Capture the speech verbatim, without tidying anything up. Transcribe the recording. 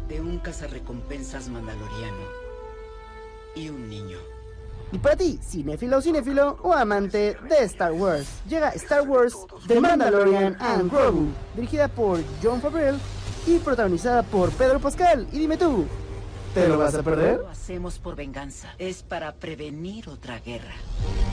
de un cazarrecompensas mandaloriano y un niño. Y para ti, cinéfilo o cinéfilo o amante de Star Wars, llega Star Wars The Mandalorian and Grogu, dirigida por Jon Favreau y protagonizada por Pedro Pascal. Y dime tú, ¿te lo vas a perder? Lo hacemos por venganza, es para prevenir otra guerra.